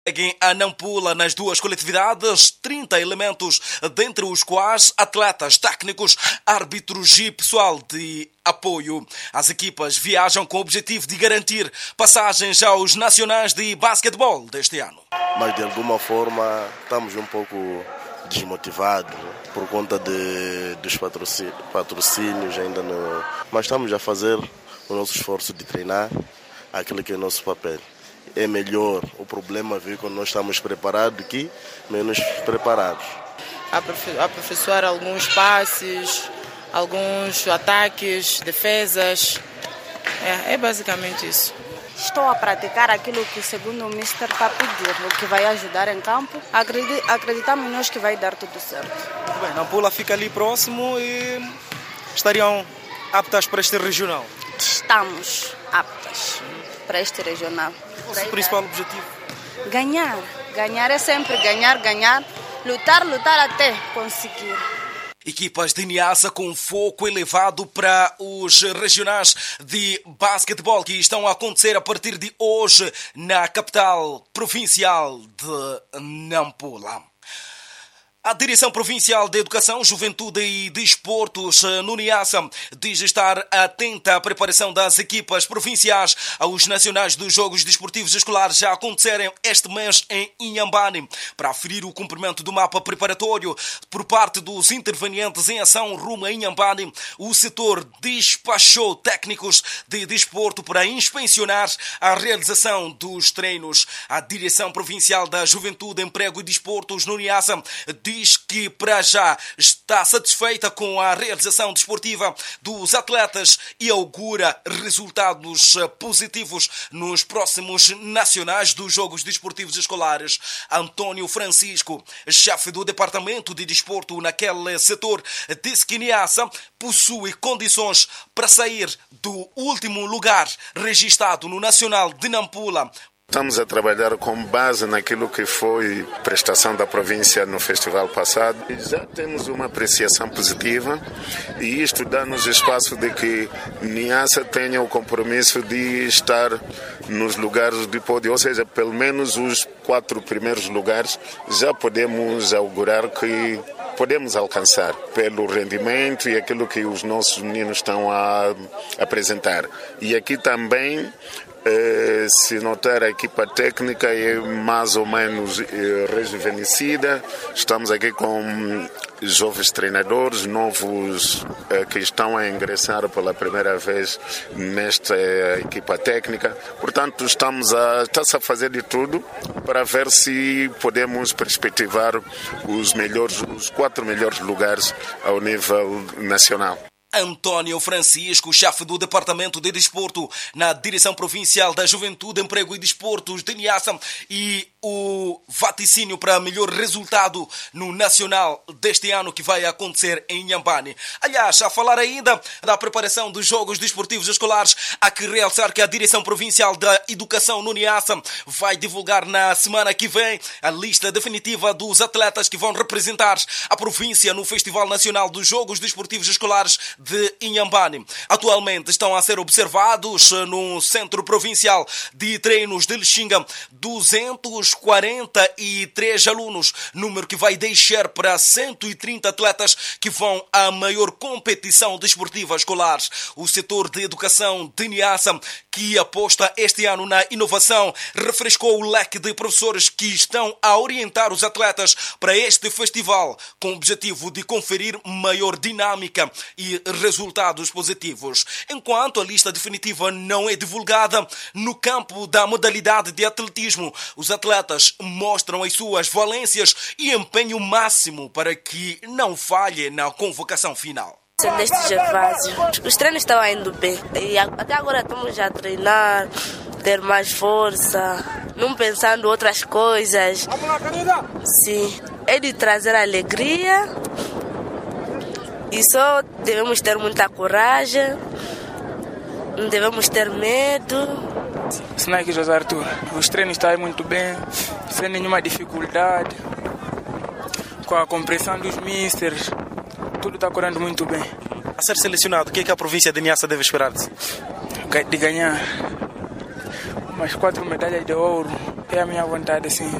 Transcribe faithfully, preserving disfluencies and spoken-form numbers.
Seguem a Nampula nas duas coletividades, trinta elementos, dentre os quais atletas, técnicos, árbitros e pessoal de apoio. As equipas viajam com o objetivo de garantir passagens aos nacionais de basquetebol deste ano. Mas de alguma forma estamos um pouco desmotivados por conta de, dos patrocínios, patrocínios ainda não. Mas estamos a fazer o nosso esforço de treinar aquilo que é o nosso papel. É melhor o problema vir quando nós estamos preparados que menos preparados. Aperfeiçoar alguns passes, alguns ataques, defesas. É, é basicamente isso. Estou a praticar aquilo que segundo o mister está a pedir, o que vai ajudar em campo. Acreditamos nós que vai dar tudo certo. Muito bem, Nampula fica ali próximo e estariam aptas para este regional? Estamos aptas para este regional. Qual é o principal objetivo? Ganhar. Ganhar é sempre ganhar, ganhar. Lutar, lutar até conseguir. Equipas de Niassa com foco elevado para os regionais de basquetebol que estão a acontecer a partir de hoje na capital provincial de Nampula. A Direção Provincial de Educação, Juventude e Desportos no Niassa diz estar atenta à preparação das equipas provinciais aos nacionais dos Jogos Desportivos Escolares a acontecerem este mês em Inhambane. Para aferir o cumprimento do mapa preparatório por parte dos intervenientes em ação rumo a Inhambane, o setor despachou técnicos de desporto para inspecionar a realização dos treinos. A Direção Provincial da Juventude, Emprego e Desportos no Niassa diz que para já está satisfeita com a realização desportiva dos atletas e augura resultados positivos nos próximos nacionais dos Jogos Desportivos Escolares. António Francisco, chefe do Departamento de Desporto naquele setor, disse que Niassa possui condições para sair do último lugar registrado no Nacional de Nampula. Estamos a trabalhar com base naquilo que foi prestação da província no festival passado. Já temos uma apreciação positiva e isto dá-nos espaço de que Niassa tenha o compromisso de estar nos lugares de pódio, ou seja, pelo menos os quatro primeiros lugares já podemos augurar que podemos alcançar pelo rendimento e aquilo que os nossos meninos estão a apresentar. E aqui também, Eh, se notar, a equipa técnica é mais ou menos eh, rejuvenescida. Estamos aqui com jovens treinadores novos eh, que estão a ingressar pela primeira vez nesta eh, equipa técnica. Portanto, estamos a, está-se a fazer de tudo para ver se podemos perspectivar os melhores, os quatro melhores lugares ao nível nacional. António Francisco, chefe do Departamento de Desporto na Direção Provincial da Juventude, Emprego e Desportos de Niassa, e o vaticínio para melhor resultado no Nacional deste ano que vai acontecer em Inhambane. Aliás, a falar ainda da preparação dos Jogos Desportivos Escolares, há que realçar que a Direção Provincial da Educação no Niassa vai divulgar na semana que vem a lista definitiva dos atletas que vão representar a província no Festival Nacional dos Jogos Desportivos Escolares de Inhambane. Atualmente estão a ser observados no Centro Provincial de Treinos de Lixinga duzentos e quarenta e três alunos, número que vai deixar para cento e trinta atletas que vão à maior competição desportiva escolar. O setor de educação de Niassa, que aposta este ano na inovação, refrescou o leque de professores que estão a orientar os atletas para este festival, com o objetivo de conferir maior dinâmica e resultados positivos. Enquanto a lista definitiva não é divulgada, no campo da modalidade de atletismo, os atletas mostram as suas valências e empenho máximo para que não falhe na convocação final. Celeste Gervásio. Os treinos estão indo bem e até agora estamos a treinar, ter mais força, não pensando em outras coisas. Sim, é de trazer alegria e só devemos ter muita coragem, não devemos ter medo. Snake José Arthur, os treinos estão muito bem, sem nenhuma dificuldade, com a compreensão dos misters, tudo está correndo muito bem. A ser selecionado, o que é que a província de Niassa deve esperar de si? De ganhar umas quatro medalhas de ouro É a minha vontade, sim.